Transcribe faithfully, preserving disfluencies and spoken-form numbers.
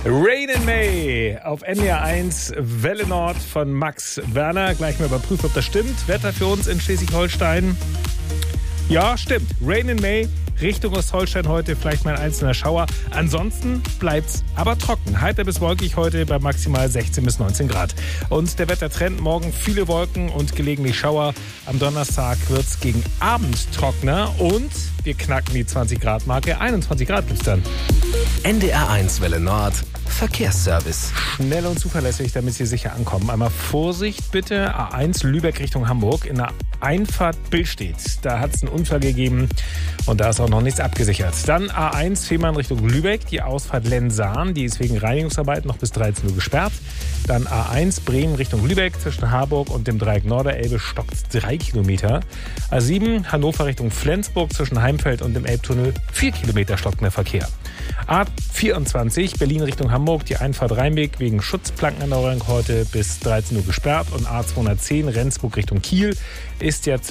Rain in May auf N D R eins, Welle Nord von Max Werner. Gleich mal überprüfen, ob das stimmt. Wetter für uns in Schleswig-Holstein. Ja, stimmt. Rain in May, Richtung Ostholstein heute vielleicht mal ein einzelner Schauer. Ansonsten bleibt's aber trocken. Heiter bis wolkig heute bei maximal sechzehn bis neunzehn Grad. Und der Wettertrend morgen viele Wolken und gelegentlich Schauer. Am Donnerstag wird's gegen Abend trockener und wir knacken die zwanzig Grad Marke. einundzwanzig Grad gibt's dann. N D R eins Welle Nord Verkehrsservice. Schnell und zuverlässig, damit Sie sicher ankommen. Einmal Vorsicht bitte, A eins Lübeck Richtung Hamburg. In der Einfahrt Billstedt. Da hat es einen Unfall gegeben und da ist auch noch nichts abgesichert. Dann A eins Fehmarn Richtung Lübeck. Die Ausfahrt Lensahn, die ist wegen Reinigungsarbeiten noch bis dreizehn Uhr gesperrt. Dann A eins Bremen Richtung Lübeck. Zwischen Harburg und dem Dreieck Norderelbe stockt drei Kilometer. A sieben Hannover Richtung Flensburg. Zwischen Heimfeld und dem Elbtunnel vier Kilometer stockender Verkehr. A vierundzwanzig Berlin Richtung Hamburg, die Einfahrt Rheinweg wegen Schutzplankenerneuerung heute bis dreizehn Uhr gesperrt und A zweihundertzehn Rendsburg Richtung Kiel ist jetzt